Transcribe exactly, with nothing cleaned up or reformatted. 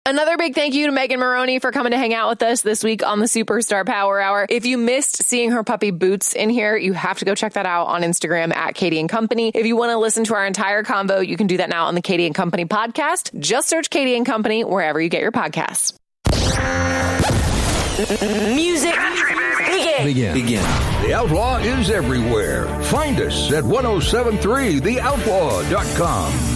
Another big thank you to Megan Maroney for coming to hang out with us this week on the Superstar Power Hour. If you missed seeing her puppy Boots in here, you have to go check that out on Instagram at Katie and Company. If you want to listen to our entire convo, you can do that now on the Katie and Company podcast. Just search Katie and Company wherever you get your podcasts. Music begin. Begin. Begin. The Outlaw is everywhere. Find us at ten seventy-three the outlaw dot com.